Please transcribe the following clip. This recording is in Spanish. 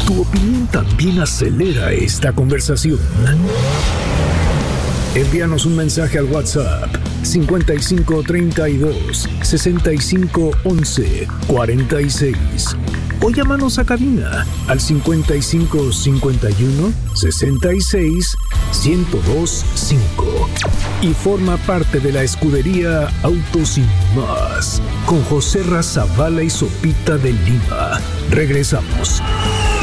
Tu opinión también acelera esta conversación. Envíanos un mensaje al WhatsApp 5532 65 11 46 o llámanos a cabina al 55 51 66 1025 y forma parte de la escudería Autos Sin Más con José Razabala y Sopita de Lima. Regresamos.